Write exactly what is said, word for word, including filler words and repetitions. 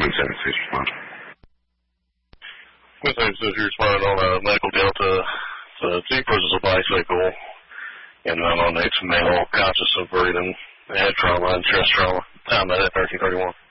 Queen seven six respond. Queen seven six responding on a medical delta. The Jeep versus a bicycle, and then on the male conscious of breathing, head trauma and chest trauma. Time at thirteen thirty-one.